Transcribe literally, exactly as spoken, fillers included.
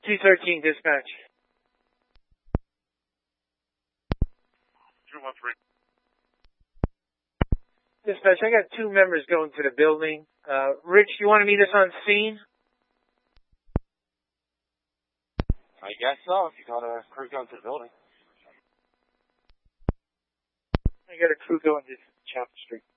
two thirteen, dispatch. two one three. Dispatch, I got two members going to the building. Uh, Rich, you want to meet us on scene? I guess so, if you got a crew going to the building. I got a crew going to Chapel Street.